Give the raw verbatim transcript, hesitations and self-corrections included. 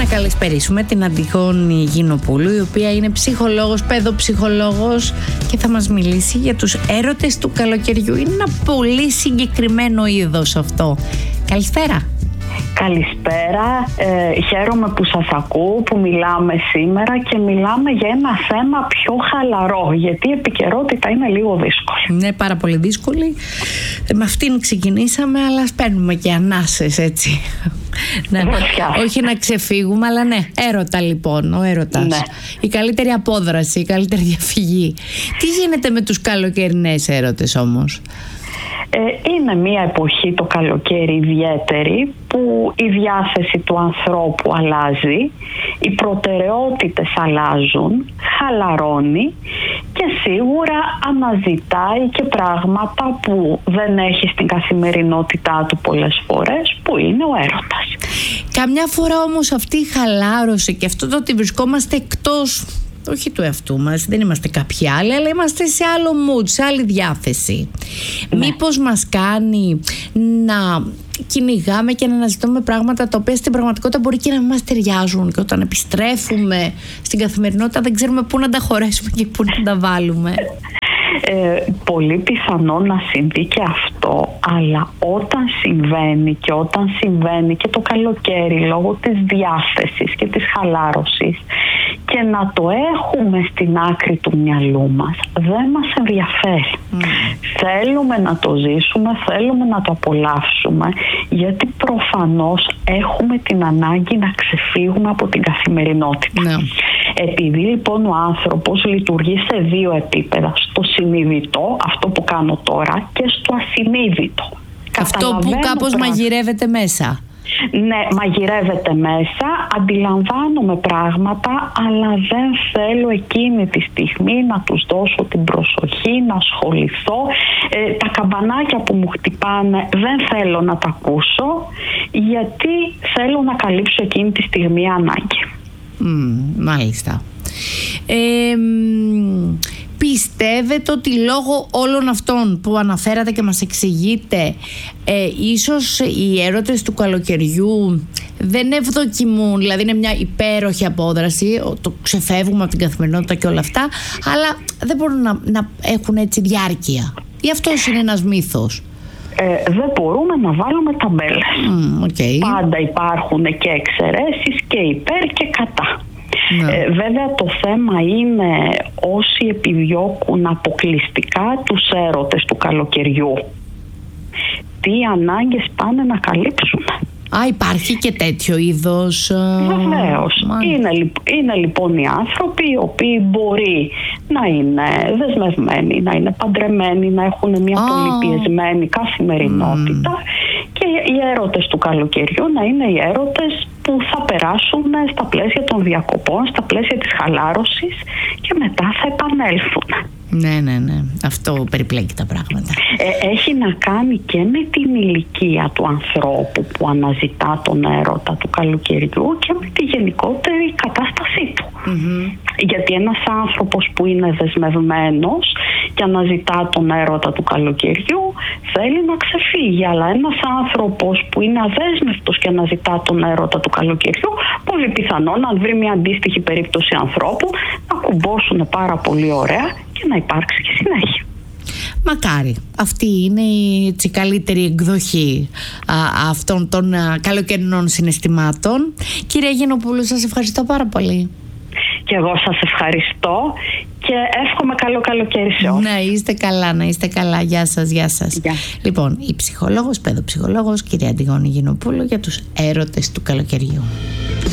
καλησπερίσουμε την Αντιγόνη Γινοπούλου, η οποία είναι ψυχολόγος, παιδοψυχολόγος και θα μας μιλήσει για τους έρωτες του καλοκαιριού. Είναι ένα πολύ συγκεκριμένο είδος αυτό. Καλησπέρα. Καλησπέρα, ε, χαίρομαι που σας ακούω, που μιλάμε σήμερα και μιλάμε για ένα θέμα πιο χαλαρό, γιατί η επικαιρότητα είναι λίγο δύσκολη. Ναι, πάρα πολύ δύσκολη. Με αυτήν ξεκινήσαμε, αλλά ας παίρνουμε και ανάσες, έτσι. Ναι, όχι να ξεφύγουμε, αλλά ναι, έρωτα λοιπόν, ο έρωτας. Ναι. Η καλύτερη απόδραση, η καλύτερη διαφυγή. Τι γίνεται με τους καλοκαιρινές έρωτες όμως? Ε, είναι μια εποχή, το καλοκαίρι, ιδιαίτερη, που η διάθεση του ανθρώπου αλλάζει, οι προτεραιότητες αλλάζουν, χαλαρώνει και σίγουρα αναζητάει και πράγματα που δεν έχει στην καθημερινότητά του πολλές φορές, που είναι ο έρωτας. Καμιά φορά όμως αυτή η χαλάρωση και αυτό το ότι βρισκόμαστε εκτός, όχι του εαυτού μας, δεν είμαστε κάποιοι άλλοι, αλλά είμαστε σε άλλο mood, σε άλλη διάθεση. Ναι. Μήπως μας κάνει να κυνηγάμε και να αναζητούμε πράγματα τα οποία στην πραγματικότητα μπορεί και να μην μας ταιριάζουν, και όταν επιστρέφουμε στην καθημερινότητα δεν ξέρουμε πού να τα χωρέσουμε και πού να τα βάλουμε. Ε, πολύ πιθανό να συμβεί και αυτό, αλλά όταν συμβαίνει και όταν συμβαίνει και το καλοκαίρι λόγω της διάθεσης και της χαλάρωσης και να το έχουμε στην άκρη του μυαλού μας, δεν μας ενδιαφέρει. Mm. Θέλουμε να το ζήσουμε, θέλουμε να το απολαύσουμε, γιατί προφανώς έχουμε την ανάγκη να ξεφύγουμε από την καθημερινότητα. Mm. Επειδή λοιπόν ο άνθρωπος λειτουργεί σε δύο επίπεδα, στο συνειδητό, αυτό που κάνω τώρα, και στο ασυνείδητο. Αυτό που κάπως πράγμα. μαγειρεύεται μέσα. Ναι, μαγειρεύεται μέσα, αντιλαμβάνομαι πράγματα, αλλά δεν θέλω εκείνη τη στιγμή να τους δώσω την προσοχή, να ασχοληθώ. Ε, τα καμπανάκια που μου χτυπάνε δεν θέλω να τα ακούσω, γιατί θέλω να καλύψω εκείνη τη στιγμή ανάγκη. Mm, μάλιστα. Ε, Πιστεύετε ότι λόγω όλων αυτών που αναφέρατε και μας εξηγείτε, ε, ίσως οι έρωτες του καλοκαιριού δεν ευδοκιμούν, δηλαδή είναι μια υπέροχη απόδραση, το ξεφεύγουμε από την καθημερινότητα και όλα αυτά, αλλά δεν μπορούν να, να έχουν έτσι διάρκεια? Ή αυτός είναι ένας μύθος? Ε, δεν μπορούμε να βάλουμε ταμπέλες. Mm, okay. Πάντα υπάρχουν και εξαιρέσεις και υπέρ και κατά. Ναι. Ε, βέβαια το θέμα είναι όσοι επιδιώκουν αποκλειστικά τους έρωτες του καλοκαιριού, τι ανάγκες πάνε να καλύψουν. Α, υπάρχει και τέτοιο είδος? Βεβαίως. Είναι, είναι λοιπόν οι άνθρωποι οι οποίοι μπορεί να είναι δεσμευμένοι, να είναι παντρεμένοι, να έχουν μια oh. πολυπιεσμένη καθημερινότητα mm. και οι έρωτες του καλοκαιριού να είναι οι έρωτες που θα περάσουν στα πλαίσια των διακοπών, στα πλαίσια της χαλάρωσης και μετά θα επανέλθουν. Ναι, ναι, ναι. Αυτό περιπλέκει τα πράγματα. Ε, έχει να κάνει και με την ηλικία του ανθρώπου που αναζητά τον έρωτα του καλοκαιριού και με τη γενικότερη κατάστασή του. Mm-hmm. Γιατί ένας άνθρωπος που είναι δεσμευμένος και αναζητά τον έρωτα του καλοκαιριού θέλει να ξεφύγει, αλλά ένας άνθρωπος που είναι αδέσμευτος και αναζητά τον έρωτα του καλοκαιριού, πολύ πιθανόν αν βρει μια αντίστοιχη περίπτωση ανθρώπου να κουμπώσουν πάρα πολύ ωραία και να υπάρξει και συνέχεια. Μακάρι. Αυτή είναι η έτσι, καλύτερη εκδοχή α, αυτών των α, καλοκαιρινών συναισθημάτων. Κυρία Γινοπούλου, σας ευχαριστώ πάρα πολύ. Και εγώ σας ευχαριστώ και εύχομαι καλό καλοκαίρι σε όλους. Να είστε καλά, να είστε καλά. Γεια σας, γεια σας. Γεια. Λοιπόν, η ψυχολόγος, παιδοψυχολόγος, κυρία Αντιγόνη Γινοπούλου, για τους έρωτες του καλοκαιριού.